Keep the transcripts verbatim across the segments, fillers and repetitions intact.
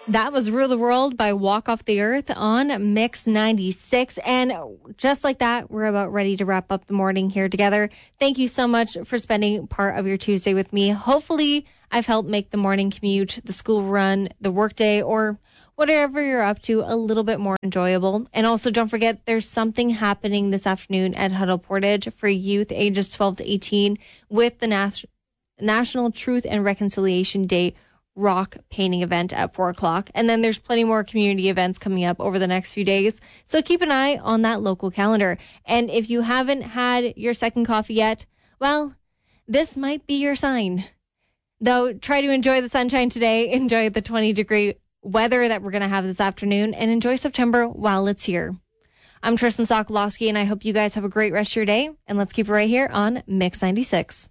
That was Rule the World by Walk Off the Earth on Mix ninety-six. And just like that, we're about ready to wrap up the morning here together. Thank you so much for spending part of your Tuesday with me. Hopefully, I've helped make the morning commute, the school run, the workday, or whatever you're up to a little bit more enjoyable. And also, don't forget, there's something happening this afternoon at Huddle Portage for youth ages twelve to eighteen with the Nas- National Truth and Reconciliation Day rock painting event at four o'clock. And then there's plenty more community events coming up over the next few days. So keep an eye on that local calendar. And if you haven't had your second coffee yet, well, this might be your sign. Though, try to enjoy the sunshine today. Enjoy the twenty degree weather that we're going to have this afternoon, and enjoy September while it's here. I'm Tristan Sokolowski, and I hope you guys have a great rest of your day. And let's keep it right here on Mix ninety-six.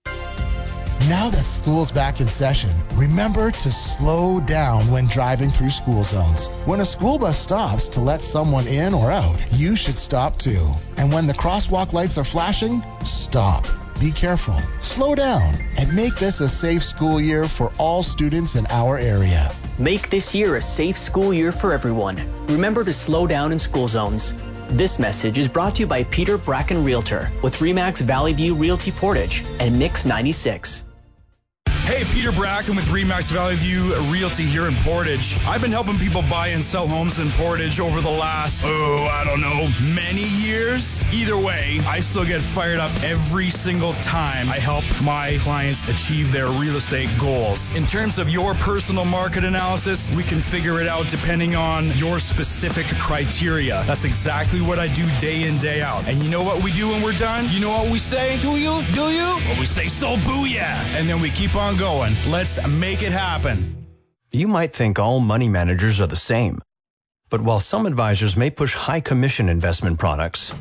Now that school's back in session, remember to slow down when driving through school zones. When a school bus stops to let someone in or out, you should stop too. And when the crosswalk lights are flashing, stop. Be careful, slow down, and make this a safe school year for all students in our area. Make this year a safe school year for everyone. Remember to slow down in school zones. This message is brought to you by Peter Bracken Realtor with Remax Valley View Realty Portage and Mix ninety-six. Hey, Peter Bracken with Remax Valley View Realty here in Portage. I've been helping people buy and sell homes in Portage over the last, oh, I don't know, many years. Either way, I still get fired up every single time I help my clients achieve their real estate goals. In terms of your personal market analysis, we can figure it out depending on your specific criteria. That's exactly what I do day in, day out. And you know what we do when we're done? You know what we say? Do you? Do you? Well, we say, so booyah! And then we keep on going. Let's make it happen. You might think all money managers are the same. But while some advisors may push high commission investment products,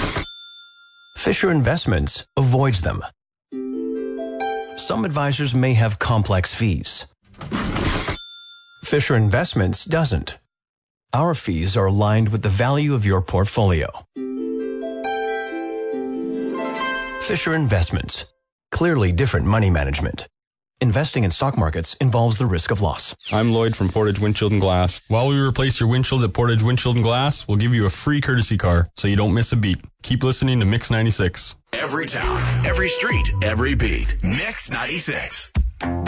Fisher Investments avoids them. Some advisors may have complex fees. Fisher Investments doesn't. Our fees are aligned with the value of your portfolio. Fisher Investments. Clearly different money management. Investing in stock markets involves the risk of loss. I'm Lloyd from Portage Windshield and Glass. While we replace your windshield at Portage Windshield and Glass, we'll give you a free courtesy car so you don't miss a beat. Keep listening to Mix ninety-six. Every town, every street, every beat. Mix ninety-six.